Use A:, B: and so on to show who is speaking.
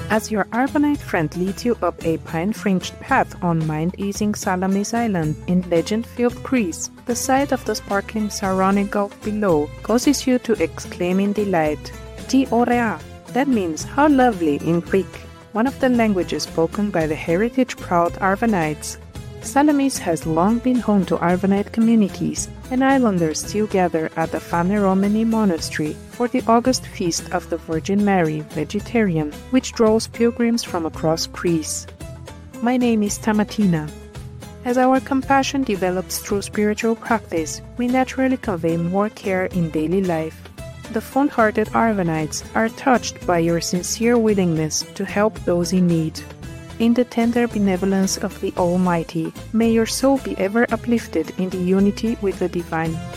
A: As your Arvanite friend leads you up a pine-fringed path on mind-easing Salamis Island in legend-filled Greece, the sight of the sparkling Saronic Gulf below causes you to exclaim in delight, "Ti Orea!" That means "how lovely" in Greek, one of the languages spoken by the heritage-proud Arvanites. Salamis has long been home to Arvanite communities, and islanders still gather at the Phaneromene Monastery for the August Feast of the Virgin Mary, Vegetarian, which draws pilgrims from across Greece. My name is Tamatina. As our compassion develops through spiritual practice, we naturally convey more care in daily life. The fond-hearted Arvanites are touched by your sincere willingness to help those in need. In the tender benevolence of the Almighty, may your soul be ever uplifted in the unity with the Divine.